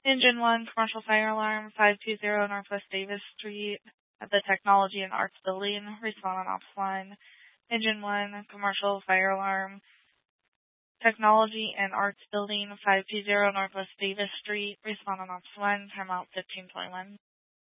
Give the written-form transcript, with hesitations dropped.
Engine 1, commercial fire alarm, 520 Northwest Davis Street at the Technology and Arts Building. Respond on ops line. Engine 1, commercial fire alarm, Technology and Arts Building, 520 Northwest Davis Street. Respond on ops 1. Timeout 15:21.